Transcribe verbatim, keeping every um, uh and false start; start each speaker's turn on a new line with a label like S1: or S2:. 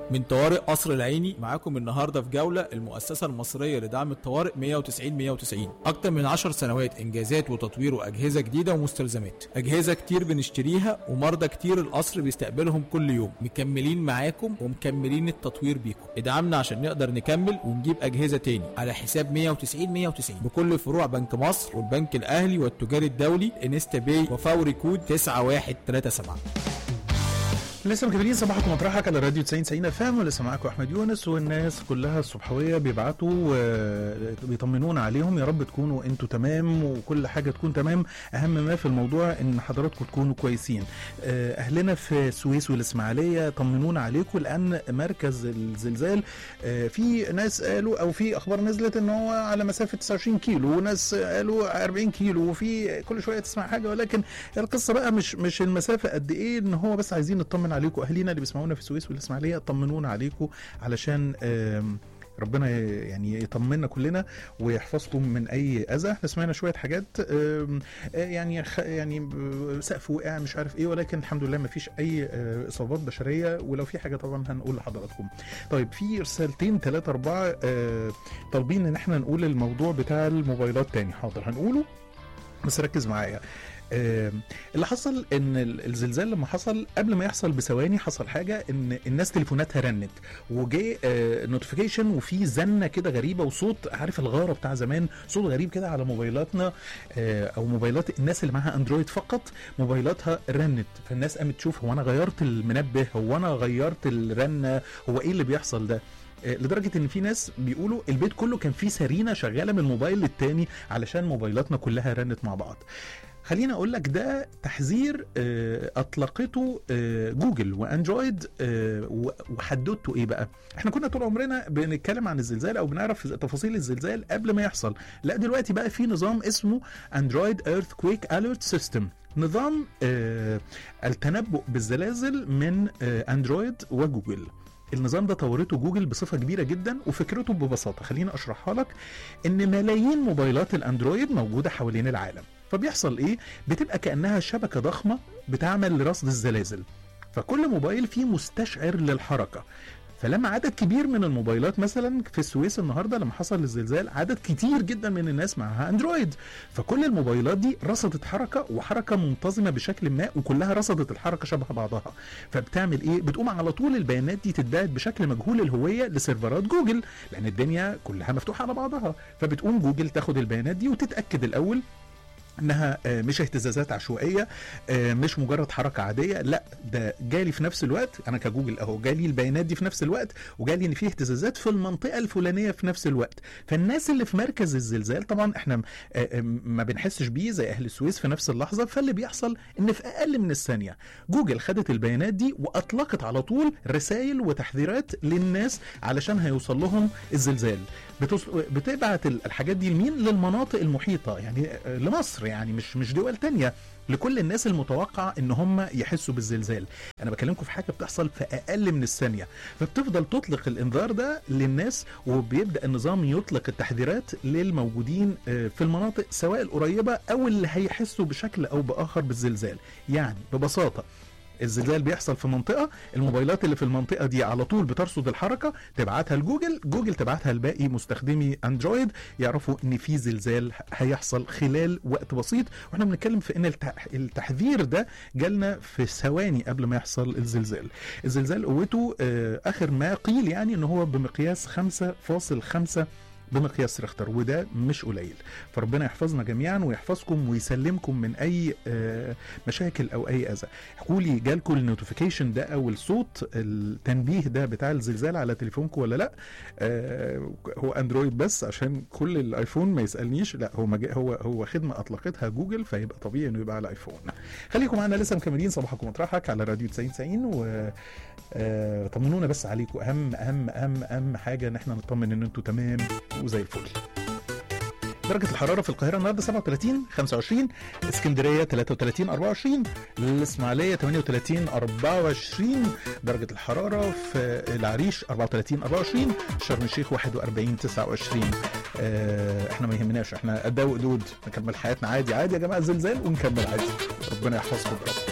S1: من طوارئ قصر العيني معاكم النهارده في جوله المؤسسه المصريه لدعم الطوارئ مية وتسعين مية وتسعين. اكتر من عشر سنوات انجازات وتطوير واجهزه جديده ومستلزمات، اجهزه كتير بنشتريها ومرضى كتير القصر بيستقبلهم كل يوم. مكملين معاكم ومكملين التطوير بيكم. ادعمنا عشان نقدر نكمل ونجيب اجهزه تاني على حساب مية وتسعين مية وتسعين بكل فروع بنك مصر والبنك الاهلي والتجاري الدولي انستا باي وفوري كود تسعة واحد تلاتة سبعة.
S2: لسه مكملين صباحكم مطرحك على راديو تسعين تسعين اف ام، ولسه معاكم احمد يونس، والناس كلها الصبحويه بيبعتوا بيطمنونا عليهم. يا رب تكونوا انتوا تمام وكل حاجه تكون تمام. اهم ما في الموضوع ان حضراتكم تكونوا كويسين. اهلنا في السويس والاسماعيليه طمنونا عليكم، لان مركز الزلزال في ناس قالوا او في اخبار نزلت ان هو على مسافه تسعة وعشرين كيلو، وناس قالوا أربعين كيلو، وفي كل شويه تسمع حاجه. ولكن القصه بقى مش مش المسافه قد ايه، ان هو بس عايزين نطمن عليكم. اهالينا اللي بيسمعونا في السويس والاسماعيليه طمنونا عليكم علشان ربنا يعني يطمنا كلنا ويحفظكم من اي اذى. احنا سمعنا شويه حاجات يعني يعني سقف وقع مش عارف ايه، ولكن الحمد لله ما فيش اي اصابات بشريه، ولو في حاجه طبعا هنقول لحضراتكم. طيب في رسالتين ثلاثه اربعه طالبين ان احنا نقول الموضوع بتاع الموبايلات تاني. حاضر هنقوله، بس ركز معايا. آه اللي حصل ان الزلزال لما حصل قبل ما يحصل بثواني حصل حاجه، ان الناس تليفوناتها رنت وجي آه نوتيفيكيشن وفي زنه كده غريبه وصوت، عارف الغاره بتاع زمان، صوت غريب كده على موبايلاتنا آه او موبايلات الناس اللي معاها اندرويد فقط، موبايلاتها رنت. فالناس قامت تشوف هو انا غيرت المنبه، هو انا غيرت الرنه، هو ايه اللي بيحصل ده؟ لدرجه ان في ناس بيقولوا البيت كله كان فيه سرينه شغاله من الموبايل للتاني علشان موبايلاتنا كلها رنت مع بعض. خلينا اقول لك ده تحذير اطلقته جوجل واندرويد، وحددته ايه بقى؟ احنا كنا طول عمرنا بنتكلم عن الزلزال او بنعرف تفاصيل الزلزال قبل ما يحصل، لا دلوقتي بقى في نظام اسمه اندرويد ايرثكويك اليرت سيستم، نظام التنبؤ بالزلازل من اندرويد وجوجل. النظام ده طورته جوجل بصفة كبيرة جدا، وفكرته ببساطة خلينا اشرحها لك. ان ملايين موبايلات الاندرويد موجودة حوالين العالم، فبيحصل ايه؟ بتبقى كأنها شبكة ضخمة بتعمل لرصد الزلازل، فكل موبايل فيه مستشعر للحركة. فلما عدد كبير من الموبايلات مثلا في السويس النهارده لما حصل الزلزال، عدد كتير جدا من الناس معها اندرويد، فكل الموبايلات دي رصدت حركه وحركه منتظمه بشكل ما، وكلها رصدت الحركه شبه بعضها. فبتعمل ايه؟ بتقوم على طول البيانات دي تتبعت بشكل مجهول الهويه لسيرفرات جوجل، لان الدنيا كلها مفتوحه على بعضها. فبتقوم جوجل تاخد البيانات دي وتتاكد الاول انها مش اهتزازات عشوائيه، مش مجرد حركه عاديه، لا ده جالي في نفس الوقت، انا كجوجل اهو جالي البيانات دي في نفس الوقت، وجالي ان في اهتزازات في المنطقه الفلانيه في نفس الوقت. فالناس اللي في مركز الزلزال طبعا احنا ما بنحسش بيه زي اهل السويس في نفس اللحظه، فاللي بيحصل ان في اقل من الثانيه جوجل خدت البيانات دي واطلقت على طول رسائل وتحذيرات للناس علشان هيوصل لهم الزلزال. بتبعت الحاجات دي لمين؟ للمناطق المحيطه، يعني لمصر، يعني مش مش دول تانية، لكل الناس المتوقع ان هم يحسوا بالزلزال. انا بكلمكم في حاجه بتحصل في اقل من الثانيه، فبتفضل تطلق الانذار ده للناس، وبيبدا النظام يطلق التحذيرات للموجودين في المناطق سواء القريبه او اللي هيحسوا بشكل او باخر بالزلزال. يعني ببساطه الزلزال بيحصل في منطقه، الموبايلات اللي في المنطقه دي على طول بترصد الحركه، تبعتها لجوجل، جوجل تبعتها لباقي مستخدمي اندرويد يعرفوا ان في زلزال هيحصل خلال وقت بسيط. واحنا بنتكلم في ان التحذير ده جالنا في ثواني قبل ما يحصل الزلزال. الزلزال قوته اخر ما قيل يعني ان هو بمقياس خمسة فاصل خمسة بمقياس ريختر، وده مش قليل. فربنا يحفظنا جميعا ويحفظكم ويسلمكم من اي مشاكل او اي اذى. احكوا لي جالكم النوتيفيكيشن ده او الصوت التنبيه ده بتاع الزلزال على تليفونكم ولا لا؟ هو اندرويد بس عشان كل الايفون ما يسالنيش، لا هو مجا هو هو خدمه اطلقتها جوجل، فيبقى طبيعي انه يبقى على ايفون. خليكم معانا لسه مكملين صباحكم مطرحك على راديو تسعين تسعين، و طمنونا بس عليكم. اهم اهم اهم اهم حاجه ان احنا نطمن ان انتم تمام وزي الفل. درجة الحرارة في القاهرة النهاردة سبعة وثلاثين خمسة وعشرين، اسكندرية ثلاثة وثلاثين أربعة وعشرين، الإسماعيلية ثمانية وثلاثين أربعة وعشرين، درجة الحرارة في العريش أربعة وثلاثين أربعة وعشرين، شرم الشيخ واحد وأربعين تسعة وعشرين. اه احنا ما يهمناش، احنا قد ودود نكمل حياتنا عادي عادي يا جماعة، زلزال ونكمل عادي. ربنا يحفظكم برب.